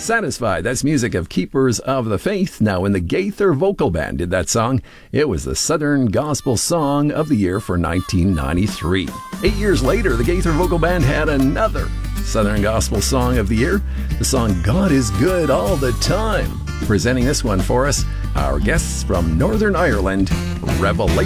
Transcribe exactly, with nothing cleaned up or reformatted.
Satisfied, that's music of Keepers of the Faith. Now, when the Gaither Vocal Band did that song, it was the Southern Gospel Song of the Year for nineteen ninety-three. Eight years later, the Gaither Vocal Band had another Southern Gospel Song of the Year, the song God is Good All the Time. Presenting this one for us, our guests from Northern Ireland, Revelation.